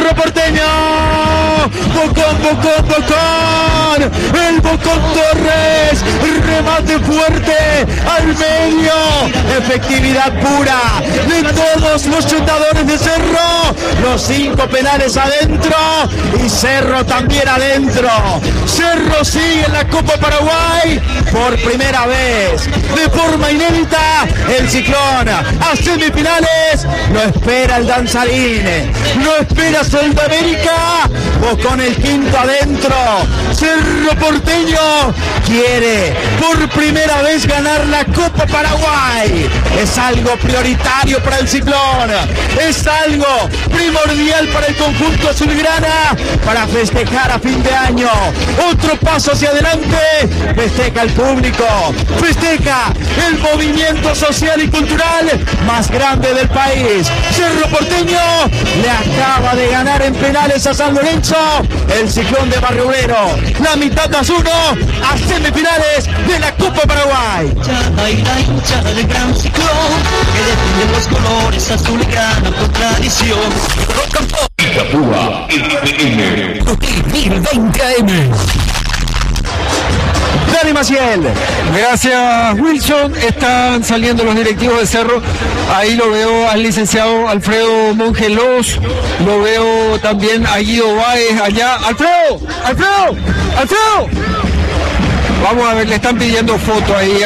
Cerro Porteño. Bocón. El Bocón Torres. Remate fuerte al medio. Efectividad pura de todos los chutadores de Cerro. Los 5 penales adentro y Cerro también adentro. Cerro sigue en la Copa Paraguay por primera vez. De forma inédita, el Ciclón a semifinales. Lo espera el Danzarín. Lo espera Sudamérica. Bocón el quinto adentro. Cerro Porteño quiere por primera vez ganar la Copa Paraguay. Es algo prioritario para el Ciclón. Es algo primordial para el conjunto azulgrana para festejar a fin de año. Otro paso hacia adelante. Festeja el público. Festeja el movimiento social y cultural más grande del país. Cerro Porteño le acaba de ganar en penales a San Lorenzo. El Ciclón de Barrio Obrero. La mitad más 1 a semifinales de la Copa Paraguay. La hincha del gran Ciclón que defiende los colores azul y grana por tradición. Itapúa FM 2020 AM. Dani Maciel. Gracias, Wilson. Están saliendo los directivos de Cerro. Ahí lo veo al licenciado Alfredo Mongelos. Lo veo también a Guido Báez allá. ¡Alfredo! Vamos a ver, le están pidiendo foto ahí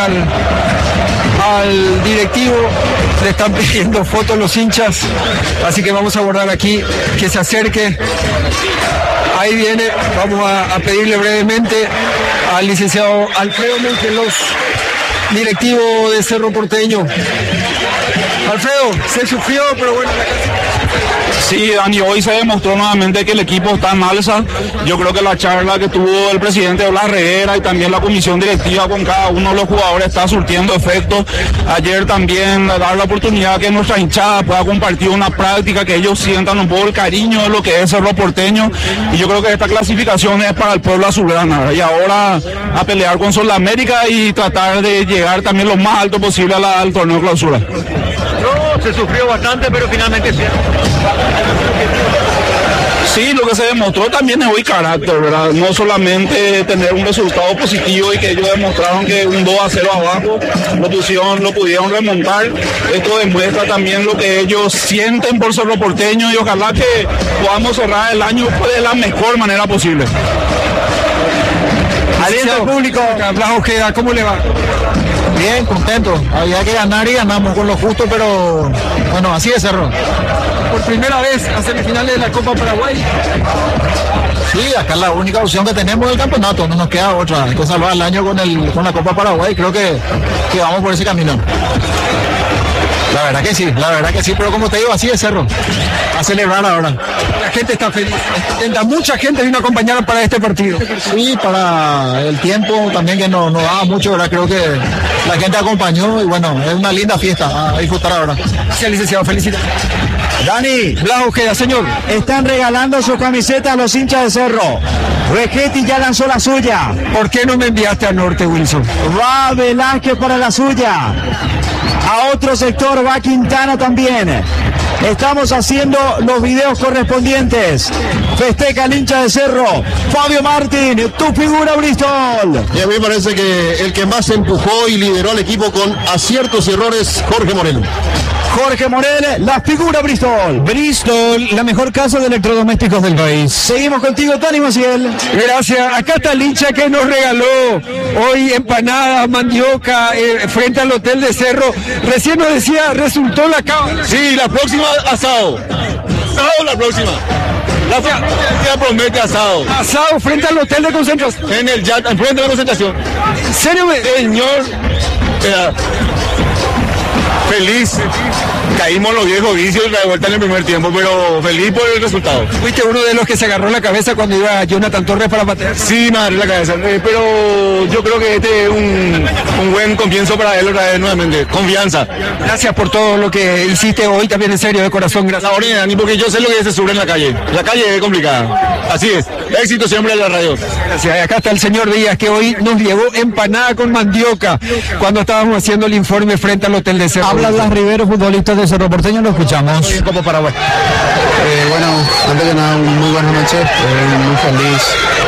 al directivo. Le están pidiendo fotos los hinchas. Así que vamos a abordar aquí que se acerque. Ahí viene, vamos a pedirle brevemente al licenciado Alfredo Mongelos, directivo de Cerro Porteño. Alfredo, se sufrió, pero bueno, la casa. Sí, Dani, hoy se demostró nuevamente que el equipo está en alza. Yo creo que la charla que tuvo el presidente Blas Reguera y también la comisión directiva con cada uno de los jugadores está surtiendo efectos. Ayer también dar la oportunidad que nuestra hinchada pueda compartir una práctica, que ellos sientan un poco el cariño de lo que es Cerro Porteño. Y yo creo que esta clasificación es para el pueblo azulgrana. Y ahora a pelear con Sudamérica y tratar de llegar también lo más alto posible al torneo de clausura. No, se sufrió bastante, pero finalmente sí. Sí, lo que se demostró también es hoy carácter, ¿verdad? No solamente tener un resultado positivo y que ellos demostraron que un 2-0 abajo lo pudieron remontar. Esto demuestra también lo que ellos sienten por Cerro Porteño y ojalá que podamos cerrar el año de la mejor manera posible. Aliento público. Blas Ojeda, ¿cómo le va? Bien, contento. Había que ganar y ganamos con lo justo, pero bueno, así es Cerro. Por primera vez a semifinales de la Copa Paraguay. Sí, acá es la única opción que tenemos del campeonato, no nos queda otra. Hay que salvar el año con la Copa Paraguay, creo que vamos por ese camino. La verdad que sí, pero como te digo, así es Cerro. A celebrar ahora. La gente está feliz. Mucha gente vino a acompañar para este partido. Sí, para el tiempo también que nos daba mucho, ¿verdad? Creo que la gente acompañó y bueno, es una linda fiesta a disfrutar ahora. Sí, licenciado, felicidades. Dani, Blas Ojeda, señor. Están regalando su camiseta a los hinchas de Cerro. Regetti ya lanzó la suya. ¿Por qué no me enviaste a Norte, Wilson? Va Velázquez para la suya. A otro sector va Quintana también. Estamos haciendo los videos correspondientes. Festeja el hincha de Cerro. Fabio Martín, tu figura, Bristol. Y a mí me parece que el que más empujó y lideró al equipo con aciertos y errores, Jorge Morel. Jorge Morel, la figura Bristol. Bristol, la mejor casa de electrodomésticos del país. Seguimos contigo, Tani Maciel. Gracias. Acá está el hincha que nos regaló hoy empanadas, mandioca, frente al hotel de Cerro. Recién nos decía, resultó la cábala. Sí, la próxima asado. Asado la próxima. La próxima promete asado. Asado frente al hotel de concentración. En el yat, enfrente de la concentración. ¿En serio? Señor. Feliz. Caímos los viejos vicios de vuelta en el primer tiempo, pero feliz por el resultado. ¿Fuiste uno de los que se agarró la cabeza cuando iba Jonathan Torres para patear? Sí, me agarré la cabeza, pero yo creo que este es un buen comienzo para él otra vez nuevamente. Confianza. Gracias por todo lo que hiciste hoy, también en serio, de corazón. Gracias. Ahora, ni porque yo sé lo que se sufre en la calle. La calle es complicada. Así es. Éxito siempre en la radio. Gracias. Acá está el señor Díaz, que hoy nos llevó empanada con mandioca cuando estábamos haciendo el informe frente al Hotel de Cerro. Habla Blas Rivero, futbolista de Cerro Porteño, lo escuchamos. Copa Paraguay. Bueno, antes que nada, muy buenas noches, muy feliz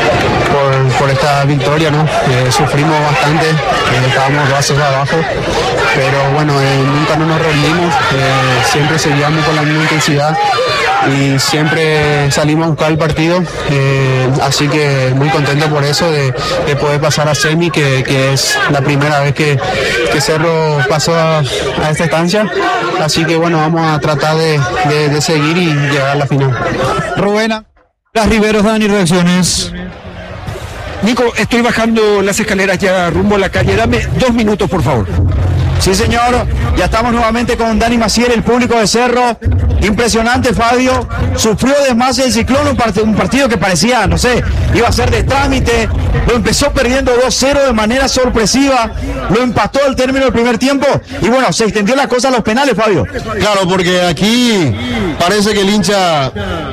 por esta victoria, ¿no? Sufrimos bastante, estábamos 2-0 abajo, pero bueno, nunca nos rendimos, siempre seguíamos con la misma intensidad y siempre salimos a buscar el partido, así que muy contento por eso, de poder pasar a semi, que es la primera vez que Cerro pasó a esta instancia, así que bueno, vamos a tratar de seguir y llegar a la final. Rubén, Blas Rivero, Dani, reacciones. Nico, estoy bajando las escaleras ya rumbo a la calle. Dame 2 minutos, por favor. Sí, señor, ya estamos nuevamente con Dani Maciel, el público de Cerro. Impresionante, Fabio. Sufrió además el Ciclón, un partido que parecía, no sé, iba a ser de trámite. Lo empezó perdiendo 2-0 de manera sorpresiva. Lo empató al término del primer tiempo. Y bueno, se extendió la cosa a los penales, Fabio. Claro, porque aquí parece que el hincha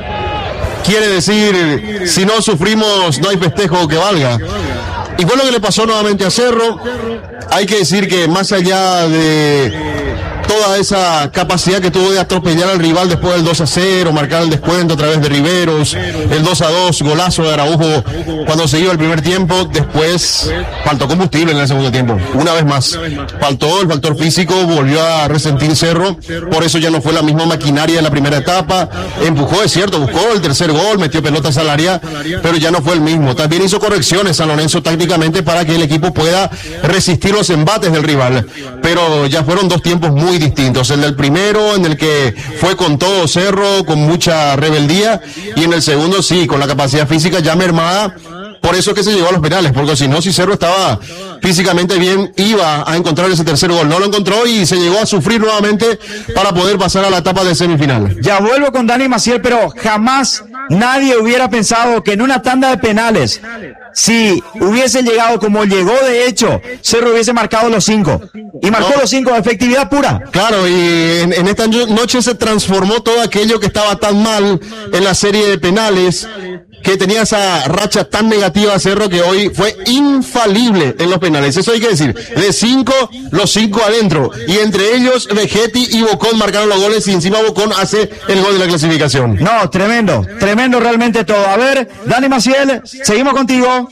quiere decir, si no sufrimos, no hay festejo que valga. Y fue lo que le pasó nuevamente a Cerro. Hay que decir que más allá de toda esa capacidad que tuvo de atropellar al rival después del 2-0, marcar el descuento a través de Riveros, el 2-2, golazo de Araujo cuando se iba el primer tiempo, después faltó combustible en el segundo tiempo, una vez más, faltó el factor físico, volvió a resentir Cerro, por eso ya no fue la misma maquinaria de la primera etapa, empujó, es cierto, buscó el tercer gol, metió pelotas al área, pero ya no fue el mismo. También hizo correcciones San Lorenzo tácticamente para que el equipo pueda resistir los embates del rival, pero ya fueron 2 tiempos muy distintos, el del primero en el que fue con todo Cerro, con mucha rebeldía, y en el segundo sí, con la capacidad física ya mermada. Por eso es que se llegó a los penales, porque si no, si Cerro estaba físicamente bien, iba a encontrar ese tercer gol. No lo encontró y se llegó a sufrir nuevamente para poder pasar a la etapa de semifinal. Ya vuelvo con Dani Maciel, pero jamás nadie hubiera pensado que en una tanda de penales, si hubiese llegado como llegó de hecho, Cerro hubiese marcado los 5. Y marcó los 5 de efectividad pura. Claro, y en esta noche se transformó todo aquello que estaba tan mal en la serie de penales, que tenía esa racha tan negativa a Cerro, que hoy fue infalible en los penales. Eso hay que decir. De 5, los 5 adentro. Y entre ellos, Vegetti y Bocón marcaron los goles, y encima Bocón hace el gol de la clasificación. No, tremendo realmente todo. A ver, Dani Maciel, seguimos contigo.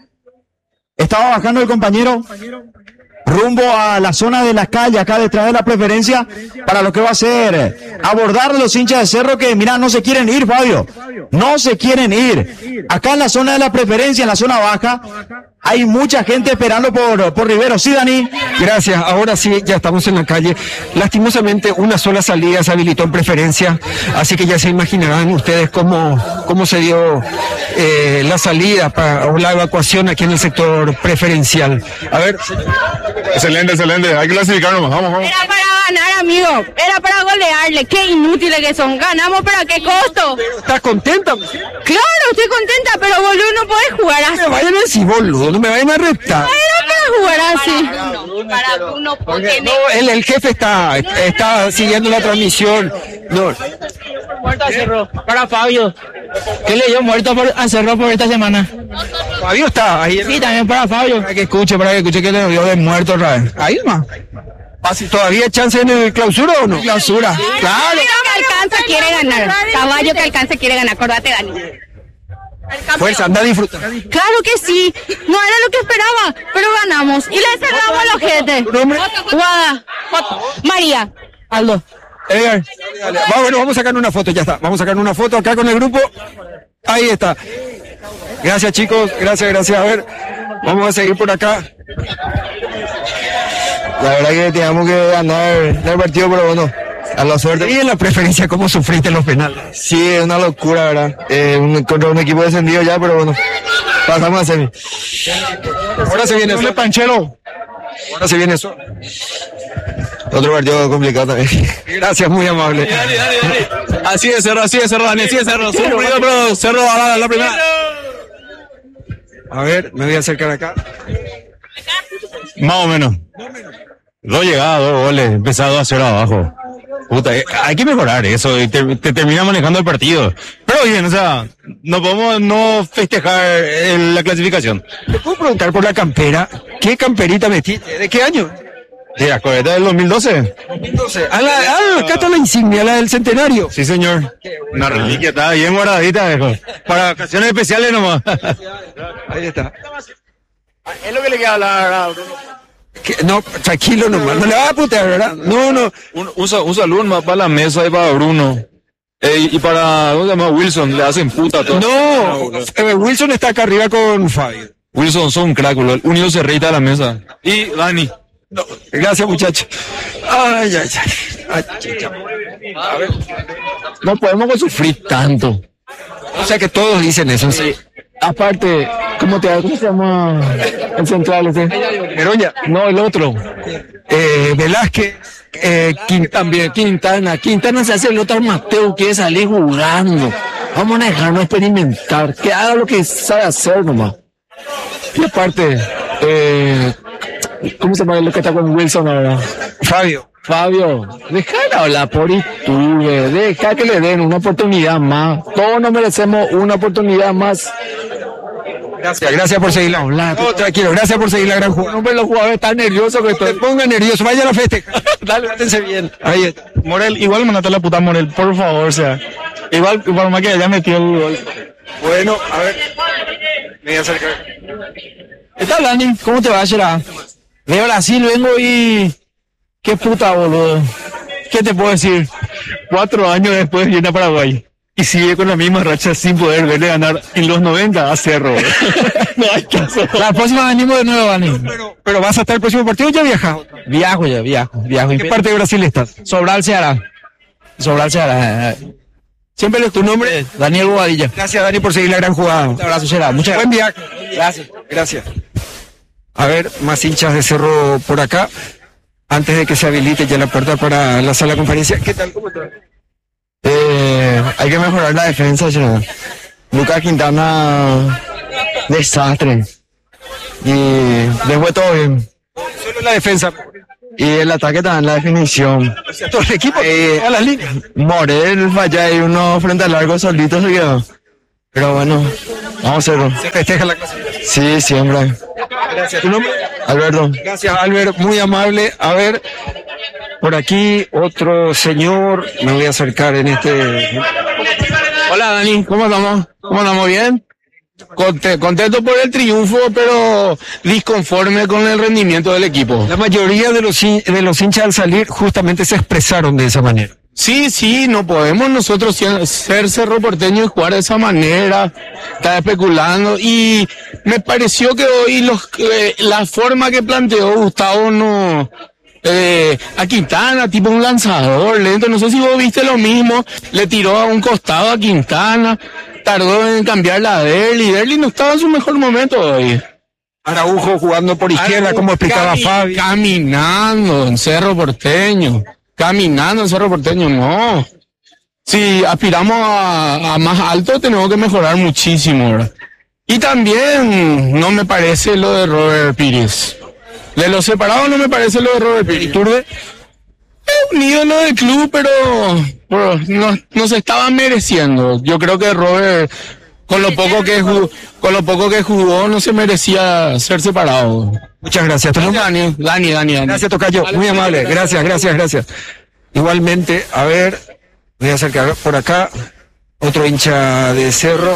Estaba bajando el compañero rumbo a la zona de la calle, acá detrás de la preferencia, para lo que va a ser abordar a los hinchas de Cerro que, mira, no se quieren ir, Fabio. No se quieren ir. Acá en la zona de la preferencia, en la zona baja, hay mucha gente esperando por Rivero. Sí, Dani. Gracias. Ahora sí, ya estamos en la calle. Lastimosamente, una sola salida se habilitó en preferencia, así que ya se imaginarán ustedes cómo se dio la salida o la evacuación aquí en el sector preferencial. A ver. Excelente, hay que clasificarnos. Vamos. Era para ganar, amigo. Era para golearle. Qué inútiles que son. Ganamos, pero ¿a qué costo? ¿Estás contenta? Claro, estoy contenta, pero boludo, no podés jugar así. No me vayan a decir, boludo, no me vayan a retar. No puedes jugar así. Para tú no puedes. No, el jefe está siguiendo la transmisión. No. Muerto a Cerro, para Fabio. ¿Qué le dio muerto a Cerro por esta semana? Fabio está ahí. Sí, también para Fabio. Para que escuche que le dio de muerto otra vez. Ahí más. ¿Todavía hay chance en el clausura o no? Clausura. Claro. Que alcanza quiere ganar. Caballo que alcanza quiere ganar. Acordate, Dani. Fuerza, anda a disfrutar. Claro que sí. No era lo que esperaba, pero ganamos. Y le cerramos el ojete. Guada. María. Aldo. Edgar. Bueno, vamos a sacar una foto, ya está. Vamos a sacar una foto acá con el grupo. Ahí está. Gracias, chicos. Gracias. A ver, vamos a seguir por acá. La verdad que teníamos que ganar el partido, pero bueno, a la suerte. ¿Y en la preferencia cómo sufriste los penales? Sí, es una locura, ¿verdad? Contra un equipo descendido ya, pero bueno, pasamos a semi. Ahora se viene eso. Panchero. Ahora se viene eso. Otro partido complicado también. Gracias, muy amable. Dale. Así es, Cerro, Dani, así es, Cerro. Sufrido, pero Cerro va a la primera. A ver, me voy a acercar acá. Más o menos. 2 llegadas, 2 goles, empezado a 0 abajo. Puta, hay que mejorar eso, te termina manejando el partido. Pero todo bien, o sea, no podemos no festejar la clasificación. ¿Te puedo preguntar por la campera? ¿Qué camperita metiste? ¿De qué año? Sí, la correcta del 2012. 2012. Acá está la insignia, la del centenario. Sí, señor. Una reliquia, está bien guardadita, viejo. Para ocasiones especiales nomás. Ahí está. Es lo que le queda hablar. No, tranquilo nomás, no le vas a putear, ¿verdad? No. Un saludo más para la mesa y para Bruno. Y para, ¿cómo se llama? Wilson, le hacen puta todo. No, Wilson está acá arriba con Fabio. Wilson, son un crack, el único cerrita de la mesa. Y Dani. No, gracias, muchachos. Ay. A ver, no podemos sufrir tanto. O sea que todos dicen eso. Sí. Aparte, ¿cómo se llama el central ese? Meroña. No, el otro. Velázquez. Quintana se hace el otro Mateo, quiere salir jugando. Vamos a dejarnos experimentar, que haga lo que sabe hacer nomás. Y aparte, ¿cómo se llama el que está con Wilson ahora? Fabio, deja de hablar por Iturbe, deja que le den una oportunidad más. Todos nos merecemos una oportunidad más. Gracias por seguir la. No, tranquilo, gracias por seguir la gran jugada. Hombre, los jugadores están nerviosos que te pongan nervioso, vaya a la festeja. Dale, vátense bien. Ahí está. Morel, igual mandate la puta Morel, por favor, o sea. Igual, por más que haya metido el gol. Bueno, a ver. Me voy a acercar. ¿Qué tal, Dani? ¿Cómo te va, Gerard? De Brasil vengo y... Qué puta, boludo. ¿Qué te puedo decir? 4 años después viene a Paraguay. Y sigue con la misma racha sin poder verle ganar en los 90 a Cerro. No hay caso. La próxima venimos de nuevo, Dani. Pero vas a estar el próximo partido o ya viajas. Viajo. ¿En qué parte de Brasil estás? Sobral Ceará. Siempre tu nombre, Daniel Bobadilla. Gracias, Dani, por seguir la gran jugada. Un abrazo, Gerard. Muchas Buen viaje. Gracias. A ver, más hinchas de Cerro por acá. Antes de que se habilite ya la puerta para la sala de conferencia. ¿Qué tal? ¿Cómo estás? Hay que mejorar la defensa, Gerard. Lucas Quintana, desastre. Y después todo bien. Solo la defensa. Y el ataque también, la definición. O sea, todo el equipo a las líneas. Morel falla y uno frente al largo solito se quedó. Pero bueno, vamos a hacerlo. ¿Se festeja la clasificación? Sí, siempre. Gracias. ¿Tu nombre? Alberto. Gracias, Albert. Muy amable. A ver, por aquí otro señor. Me voy a acercar en este... Hola, Dani. ¿Cómo estamos? ¿Cómo andamos? ¿Bien? Contento por el triunfo, pero disconforme con el rendimiento del equipo. La mayoría de los hinchas al salir justamente se expresaron de esa manera. Sí, no podemos nosotros ser Cerro Porteño y jugar de esa manera, está especulando, y me pareció que hoy la forma que planteó Gustavo a Quintana, tipo un lanzador lento, no sé si vos viste lo mismo, le tiró a un costado a Quintana, tardó en cambiar la Derli no estaba en su mejor momento hoy. Araujo jugando por izquierda, como explicaba Fabi. Caminando en Cerro Porteño, no. Si aspiramos a más alto, tenemos que mejorar muchísimo, ¿verdad? Y también no me parece lo de Robert Pires. De los separados no me parece lo de Robert Pires. ¿Iturbe? Es un ídolo del club, pero no se estaba mereciendo. Yo creo que Robert, con lo poco que jugó, no se merecía ser separado. Muchas gracias. Dani. Gracias, tocayo. Muy amable. Gracias. Igualmente, a ver, voy a acercar por acá otro hincha de Cerro.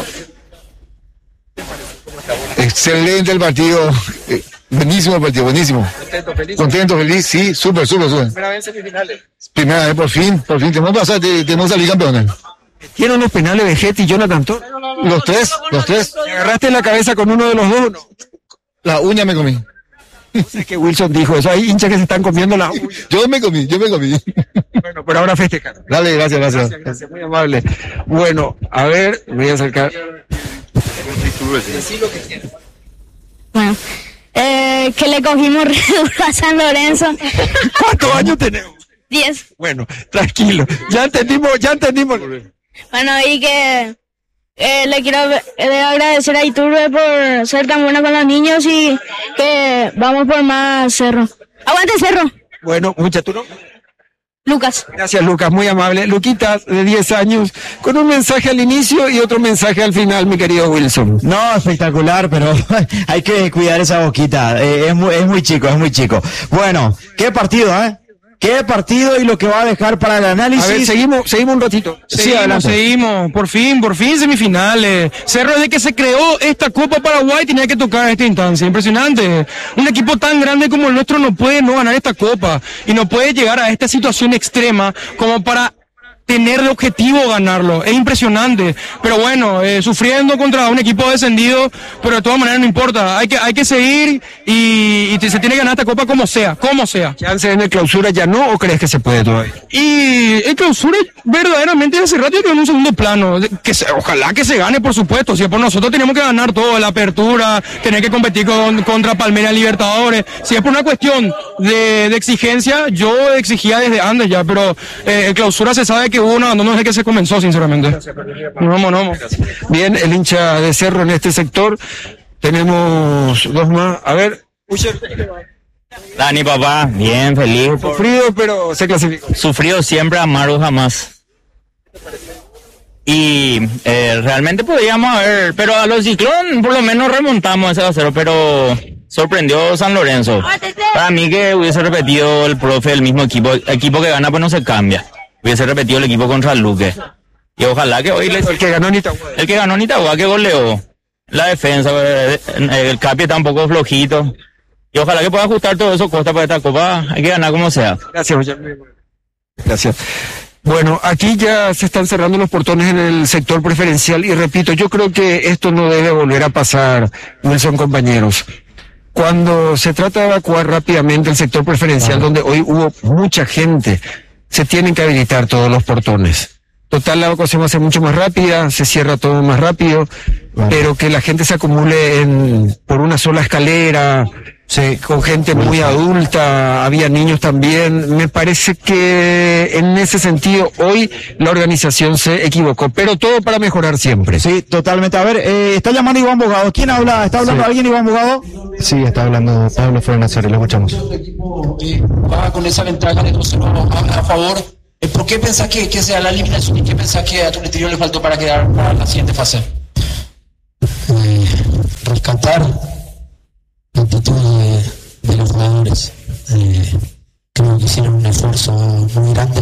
Excelente el partido. Buenísimo el partido, buenísimo. Contento, feliz, sí, súper. Primera vez en semifinales. Primera vez, por fin, tenemos que pasar, tenemos que salir campeones. ¿Tienen los penales de Getty y Jonathan Toro? Los tres. ¿Te agarraste en la cabeza con uno de los dos? ¿No? La uña me comí. Es que Wilson dijo eso, hay hinchas que se están comiendo las uñas. Yo me comí. Bueno, pero ahora festejan. Dale, gracias. Muy amable. Bueno, a ver, me voy a acercar. Bueno, que le cogimos re duro a San Lorenzo. ¿Cuántos años tenemos? 10. Bueno, tranquilo, ya entendimos. Bueno, y que le quiero agradecer a Iturbe por ser tan buena con los niños y que vamos por más Cerro. ¡Aguante Cerro! Bueno, mucha, ¿tú no? Lucas. Gracias, Lucas, muy amable. Luquita, de 10 años, con un mensaje al inicio y otro mensaje al final, mi querido Wilson. No, espectacular, pero hay que cuidar esa boquita. Es muy chico, es muy chico. Bueno, qué partido, ¿eh? Qué partido y lo que va a dejar para el análisis. A ver, seguimos un ratito. Seguimos, por fin semifinales. Cerro, desde que se creó esta Copa Paraguay tenía que tocar esta instancia, impresionante. Un equipo tan grande como el nuestro no puede no ganar esta Copa y no puede llegar a esta situación extrema como para tener de objetivo ganarlo. Es impresionante, pero bueno, sufriendo contra un equipo descendido, pero de todas maneras no importa, hay que seguir y se tiene que ganar esta Copa como sea. ¿Chance en el Clausura ya no o crees que se puede todavía? Y el Clausura verdaderamente hace rato quedó en un segundo plano, ojalá que se gane, por supuesto, si es por nosotros tenemos que ganar todo, la apertura, tener que competir contra Palmeiras Libertadores, si es por una cuestión de exigencia, yo exigía desde antes ya, pero el Clausura se sabe que hubo un abandono desde que se comenzó, sinceramente. No. Bien, el hincha de Cerro en este sector. Tenemos dos más. A ver, Dani, papá, bien, feliz. Sufrido, pero se clasificó. Sufrido siempre, amargo jamás. Y realmente podíamos haber, pero a los Ciclón por lo menos remontamos ese 2-0, pero sorprendió San Lorenzo. Para mí que hubiese repetido el profe el mismo equipo que gana pues no se cambia. Hubiese repetido el equipo contra el Luque. Y ojalá que hoy el que ganó en Itagua, que goleó. La defensa, el Capi está un poco flojito. Y ojalá que pueda ajustar todo eso, Costa, para esta Copa. Hay que ganar como sea. Gracias. Bueno, aquí ya se están cerrando los portones en el sector preferencial. Y repito, yo creo que esto no debe volver a pasar, Wilson, compañeros. Cuando se trata de evacuar rápidamente el sector preferencial, donde hoy hubo mucha gente, se tienen que habilitar todos los portones. Total, la evacuación va a ser mucho más rápida, se cierra todo más rápido, pero que la gente se acumule por una sola escalera, con gente muy adulta, había niños también. Me parece que en ese sentido hoy la organización se equivocó, pero todo para mejorar siempre. Sí, totalmente. A ver, está llamando Iván Bogado. ¿Quién habla? ¿Está hablando alguien, Iván Bogado? Sí, está hablando Pablo Fernández, lo escuchamos. Va con esa ventaja de 2-0 a favor. ¿Por qué pensás que sea la eliminación y qué pensás que a tu interior le faltó para quedar para la siguiente fase? Rescatar la actitud de los jugadores. Creo que hicieron un esfuerzo muy grande.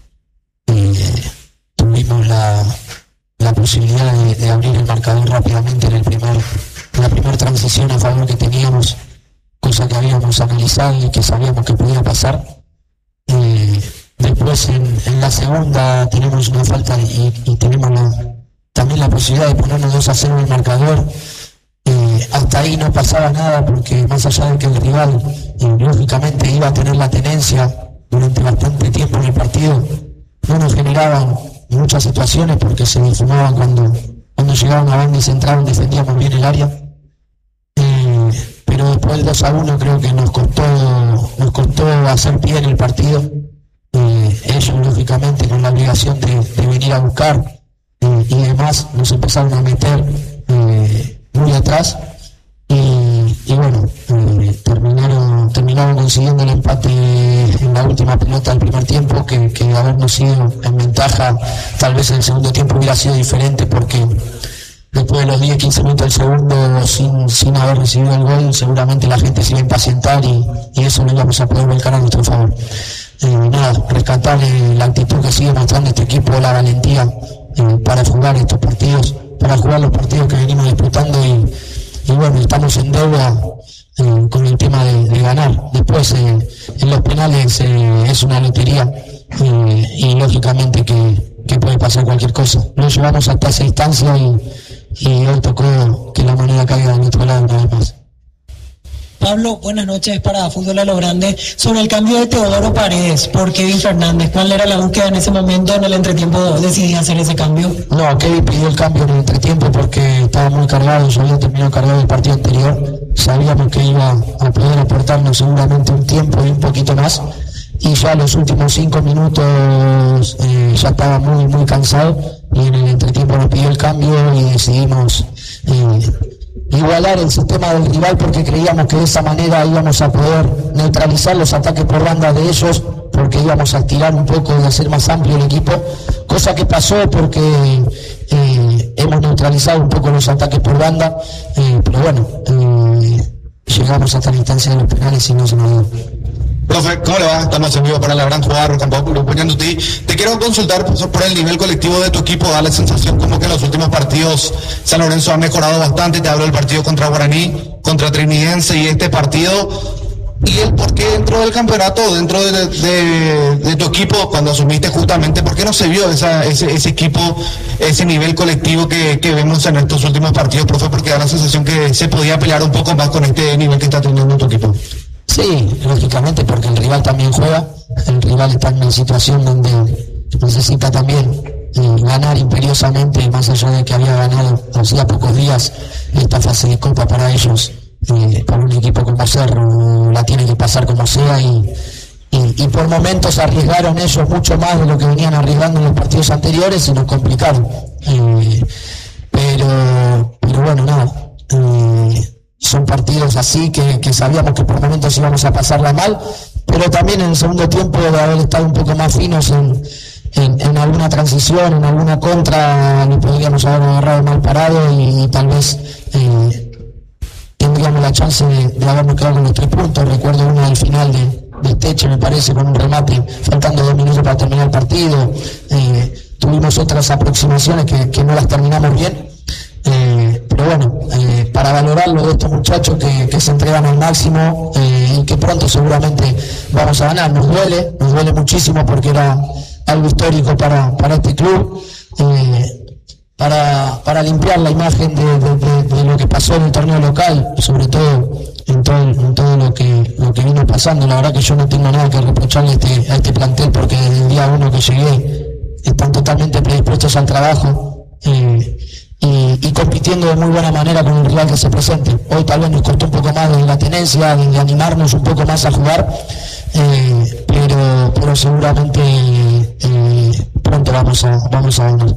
Tuvimos la posibilidad de abrir el marcador rápidamente en la primera transición a favor que teníamos, cosa que habíamos analizado y que sabíamos que podía pasar. Después en la segunda tenemos una falta y tenemos también la posibilidad de ponernos 2-0 en el marcador. Hasta ahí no pasaba nada porque más allá de que el rival lógicamente iba a tener la tenencia durante bastante tiempo en el partido, no nos generaban muchas situaciones porque se difumaban cuando llegaban a banda y se entraban, defendíamos bien el área. Pero después del 2-1 creo que nos costó hacer pie en el partido. Ellos lógicamente con la obligación de venir a buscar y demás nos empezaron a meter muy atrás y bueno, terminaron consiguiendo el empate en la última pelota del primer tiempo, que habernos ido en ventaja tal vez en el segundo tiempo hubiera sido diferente, porque después de los 10-15 minutos del segundo sin haber recibido el gol seguramente la gente se iba a impacientar y eso lo íbamos a poder volcar a nuestro favor. Rescatar la actitud que sigue mostrando este equipo, la valentía para jugar estos partidos, para jugar los partidos que venimos disputando y bueno, estamos en deuda con el tema de ganar. Después en los penales es una lotería y lógicamente que puede pasar cualquier cosa. Lo llevamos hasta esa instancia y hoy tocó que la moneda caiga de nuestro lado una vez más. Pablo, buenas noches para Fútbol a lo Grande. Sobre el cambio de Teodoro Paredes por Kevin Fernández, ¿cuál era la búsqueda en ese momento? En el entretiempo decidí hacer ese cambio. No, Kevin pidió el cambio en el entretiempo porque estaba muy cargado, yo había terminado cargado el partido anterior, sabíamos que iba a poder aportarnos seguramente un tiempo y un poquito más, y ya los últimos 5 minutos ya estaba muy muy cansado y en el entretiempo nos pidió el cambio y decidimos igualar el sistema del rival porque creíamos que de esa manera íbamos a poder neutralizar los ataques por banda de ellos porque íbamos a estirar un poco y hacer más amplio el equipo, cosa que pasó porque hemos neutralizado un poco los ataques por banda, pero bueno, llegamos hasta la instancia de los penales y no se nos dio. Profe, ¿cómo le va? Estamos en vivo para la gran jugada Campo Grupo Ñandutí. Te quiero consultar por el nivel colectivo de tu equipo. Da la sensación como que en los últimos partidos San Lorenzo ha mejorado bastante. Te hablo del partido contra Guaraní, contra Trinidense y este partido. Y el por qué dentro del campeonato, dentro de tu equipo, cuando asumiste justamente, ¿por qué no se vio ese equipo, ese nivel colectivo que vemos en estos últimos partidos, profe? Porque da la sensación que se podía pelear un poco más con este nivel que está teniendo tu equipo. Sí, lógicamente, porque el rival también juega, el rival está en una situación donde necesita también ganar imperiosamente, más allá de que había ganado hacía pocos días esta fase de Copa para ellos, para un equipo como Cerro, la tiene que pasar como sea y por momentos arriesgaron ellos mucho más de lo que venían arriesgando en los partidos anteriores y nos complicaron. Pero bueno, nada. Son partidos así que sabíamos que por momentos íbamos a pasarla mal, pero también en el segundo tiempo de haber estado un poco más finos en alguna transición, en alguna contra, nos podríamos haber agarrado mal parado y tal vez tendríamos la chance de habernos quedado con los 3 puntos. Recuerdo uno al final de Teche, me parece, con un remate faltando 2 minutos para terminar el partido. Tuvimos otras aproximaciones que no las terminamos bien. Pero bueno, para valorarlo de estos muchachos que se entregan al máximo y que pronto seguramente vamos a ganar. Nos duele muchísimo porque era algo histórico para este club, para limpiar la imagen de lo que pasó en el torneo local, sobre todo en todo lo que vino pasando. La verdad que yo no tengo nada que reprocharle a este plantel, porque desde el día 1 que llegué están totalmente predispuestos al trabajo y compitiendo de muy buena manera con el rival que se presente. Hoy tal vez nos costó un poco más de la tenencia, de animarnos un poco más a jugar, pero seguramente pronto vamos a ganar.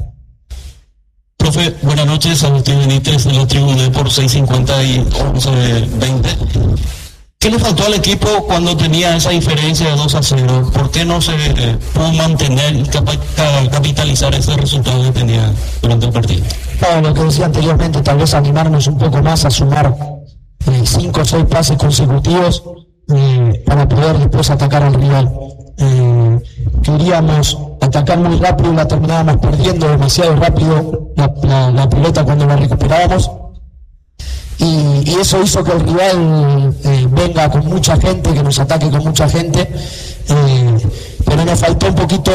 Profe, buenas noches, Agustín Benítez de la Tribuna por 6:50 y 11:20. ¿Qué le faltó al equipo cuando tenía esa diferencia de 2-0? ¿Por qué no se pudo mantener y capitalizar ese resultado que tenía durante el partido? Lo que decía anteriormente, tal vez animarnos un poco más a sumar 5 o 6 pases consecutivos para poder después atacar al rival. Queríamos atacar muy rápido y la terminábamos perdiendo demasiado rápido la pelota cuando la recuperábamos. Y eso hizo que el rival venga con mucha gente, que nos ataque con mucha gente, pero nos faltó un poquito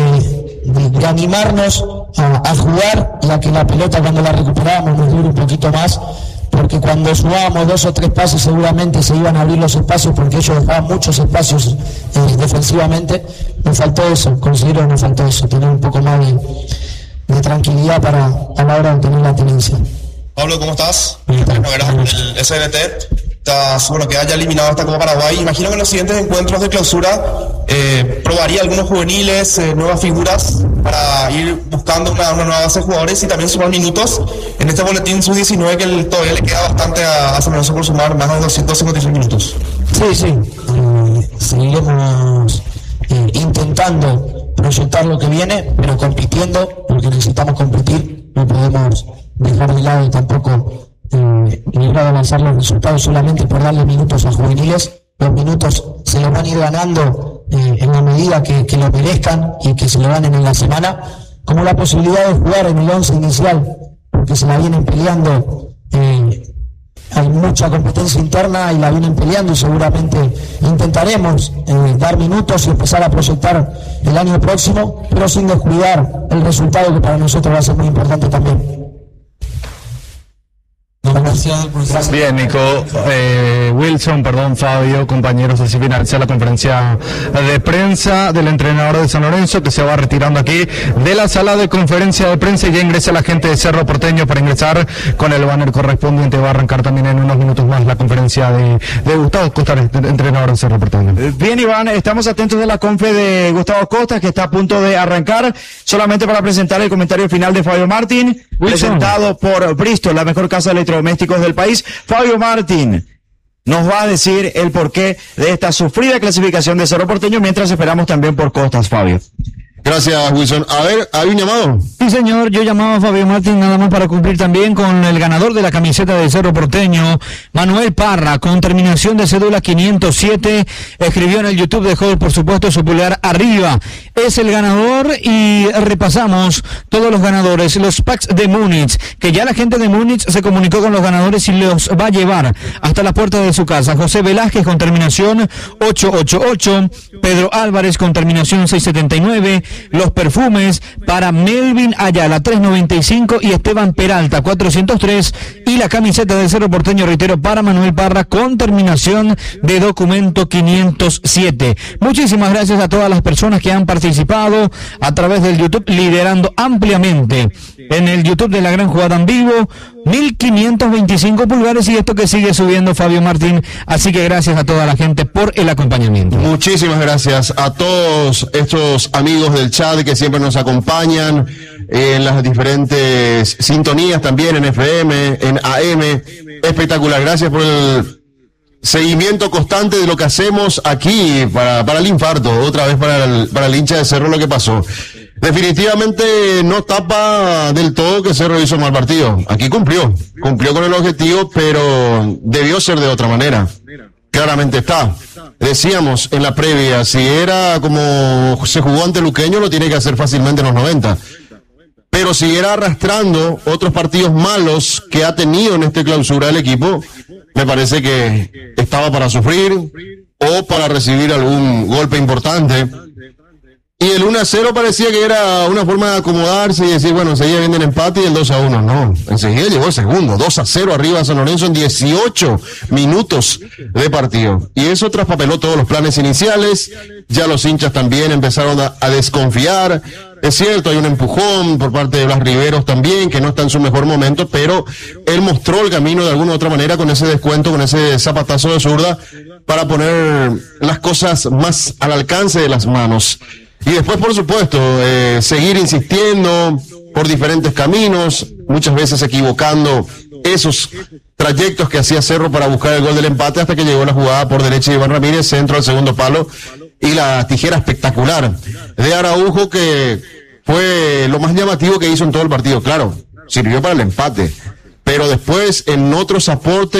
de animarnos a jugar y a que la pelota cuando la recuperábamos nos dure un poquito más, porque cuando sumábamos 2 o 3 pases seguramente se iban a abrir los espacios, porque ellos dejaban muchos espacios defensivamente. Nos faltó eso, considero que nos faltó eso, tener un poco más de tranquilidad a la hora de tener la tenencia. Pablo, ¿cómo estás? El SNT. Queda ya eliminado esta Copa Paraguay. Imagino que en los siguientes encuentros de clausura probaría algunos juveniles, nuevas figuras, para ir buscando una nueva base de jugadores y también sumar minutos en este boletín sub-19 que todavía le queda bastante a San Lorenzo por sumar más de 256 minutos. Sí. Seguiremos intentando proyectar lo que viene, pero compitiendo, porque necesitamos competir. No podemos dejar de lado tampoco lograr avanzar los resultados solamente por darle minutos a juveniles. Los minutos se los van a ir ganando en la medida que lo merezcan y que se lo ganen en la semana, como la posibilidad de jugar en el 11 inicial, porque se la vienen peleando. Hay mucha competencia interna y la vienen peleando, y seguramente intentaremos dar minutos y empezar a proyectar el año próximo, pero sin descuidar el resultado, que para nosotros va a ser muy importante también. Bien, Nico. Wilson, Fabio, compañeros, así finaliza la conferencia de prensa del entrenador de San Lorenzo, que se va retirando aquí de la sala de conferencia de prensa, y ya ingresa la gente de Cerro Porteño para ingresar con el banner correspondiente. Va a arrancar también en unos minutos más la conferencia de Gustavo Costa, entrenador de Cerro Porteño. Bien, Iván, estamos atentos de la confe de Gustavo Costa, que está a punto de arrancar, solamente para presentar el comentario final de Fabio Martín, presentado por Bristol, la mejor casa de electrodomésticos del país. Fabio Martín, nos va a decir el porqué de esta sufrida clasificación de Cerro Porteño, mientras esperamos también por Costas, Fabio. Gracias, Wilson. A ver, ¿hay un llamado? Sí, señor, yo llamaba a Fabio Martín nada más para cumplir también con el ganador de la camiseta de Cerro Porteño, Manuel Parra, con terminación de cédula 507, escribió en el YouTube, dejó por supuesto su pulgar arriba, es el ganador. Y repasamos todos los ganadores, los packs de Múnich, que ya la gente de Múnich se comunicó con los ganadores y los va a llevar hasta la puerta de su casa. José Velázquez con terminación 888, Pedro Álvarez con terminación 679, los perfumes para Melvin Ayala 395 y Esteban Peralta 403, y la camiseta de Cerro Porteño, reitero, para Manuel Parra con terminación de documento 507. Muchísimas gracias a todas las personas que han participado a través del YouTube, liderando ampliamente en el YouTube de La Gran Jugada en Vivo, 1525 pulgares, y esto que sigue subiendo Fabio Martín. Así que gracias a toda la gente por el acompañamiento. Muchísimas gracias a todos estos amigos del chat que siempre nos acompañan en las diferentes sintonías, también en FM, en AM. Espectacular, gracias por el seguimiento constante de lo que hacemos aquí para el infarto, otra vez para el hincha de Cerro lo que pasó. Definitivamente no tapa del todo que Cerro hizo mal partido. Aquí cumplió con el objetivo, pero debió ser de otra manera. Claramente está. Decíamos en la previa, si era como se jugó ante Luqueño, lo tiene que hacer fácilmente en los 90. Pero si era arrastrando otros partidos malos que ha tenido en esta clausura el equipo, me parece que estaba para sufrir o para recibir algún golpe importante. Y el 1-0 parecía que era una forma de acomodarse y decir, bueno, enseguida viene el empate y el 2-1. No, enseguida llegó el segundo, 2-0 arriba San Lorenzo en 18 minutos de partido. Y eso traspapeló todos los planes iniciales. Ya los hinchas también empezaron a desconfiar. Es cierto, hay un empujón por parte de Blas Riveros también, que no está en su mejor momento, pero él mostró el camino de alguna u otra manera con ese descuento, con ese zapatazo de zurda, para poner las cosas más al alcance de las manos. Y después, por supuesto, seguir insistiendo por diferentes caminos, muchas veces equivocando esos trayectos que hacía Cerro para buscar el gol del empate, hasta que llegó la jugada por derecha de Iván Ramírez, centro al segundo palo, y la tijera espectacular de Araujo, que fue lo más llamativo que hizo en todo el partido. Claro, sirvió para el empate, pero después en otros aportes